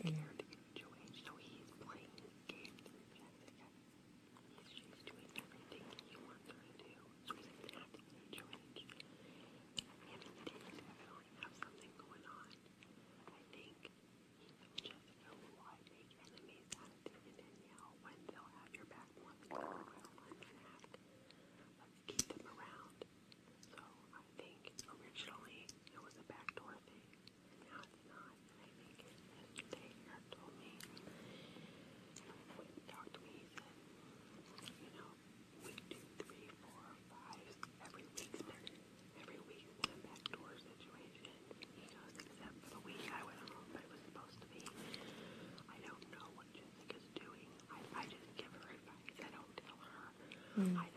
scared to get Joanne, so he's playing this game through Jessica. She's doing everything he wants her to do, so he doesn't have to say Joanne. And he did definitely have something going on. I think he told Jessica, well, I make enemies out of Tim and Danielle when they'll have your back more than you will. Let's keep them around. So I think originally it was a backdoor thing, and now it's not. I think yesterday Eric told me, when he talked to me, he said, you know, week 2, 3, 4, 5, every week's been a backdoor situation. He goes, except for the week I went home, but it was supposed to be. I don't know what Jessica's doing. I just give her advice. I don't tell her. I